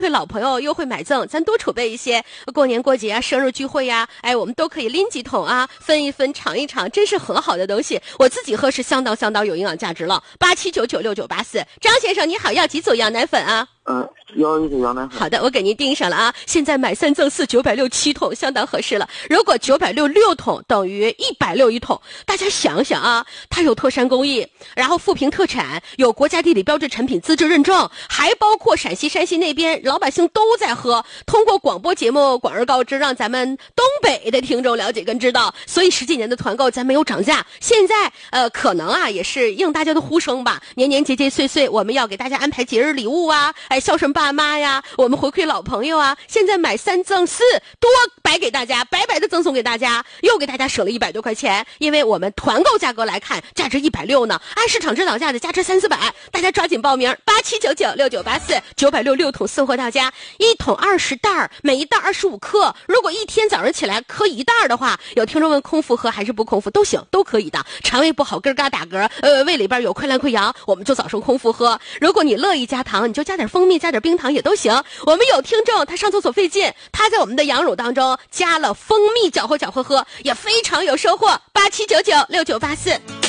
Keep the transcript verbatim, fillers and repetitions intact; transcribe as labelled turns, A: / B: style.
A: 对老朋友又会买赠，咱多储备一些，过年过节啊，生日聚会呀、啊，哎，我们都可以拎几桶啊，分一分，尝一尝，真是很好的东西。我自己喝是相当相当有营养价值了。八七九九六九八四，张先生你好，要几组羊奶粉啊？
B: 嗯，要一组羊奶粉。
A: 好的，我给您订上了啊。现在买三赠四，九百六七桶，相当合适了。如果九百六六桶等于一百六一桶，大家想想啊，它有特山工艺，然后富平特产，有国家地理标志产品资质认证，还包括陕西、山西那边老百姓都在喝。通过广播节目广而告之，让咱们东北的听众了解跟知道。所以十几年的团购咱没有涨价，现在呃可能啊也是应大家的呼声吧。年年节节岁岁，我们要给大家安排节日礼物啊。哎，孝顺爸妈呀，我们回馈老朋友啊！现在买三赠四，多白给大家，白白的赠送给大家，又给大家省了一百多块钱。因为我们团购价格来看，价值一百六呢，按市场指导价的价值三四百，大家抓紧报名，八七九九六九八四，九百六六桶送货到家，一桶二十袋，每一袋二十五克。如果一天早上起来喝一袋的话，有听众问空腹喝还是不空腹都行，都可以的。肠胃不好，咯嘎打嗝，呃，胃里边有溃烂溃疡，我们就早上空腹喝。如果你乐意加糖，你就加点蜂蜜，加点冰糖也都行。我们有听众他上厕所费劲，他在我们的羊乳当中加了蜂蜜，搅和搅和喝，也非常有收获。八七九九六九八四。